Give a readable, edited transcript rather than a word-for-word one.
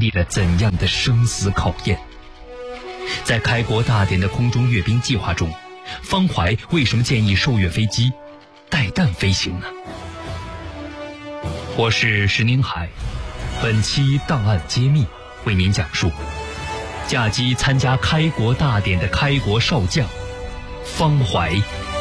历了怎样的生死考验？在开国大典的空中阅兵计划中，方怀为什么建议受阅飞机带弹飞行呢？我是石宁海，本期档案揭秘为您讲述驾机参加开国大典的开国少将方怀。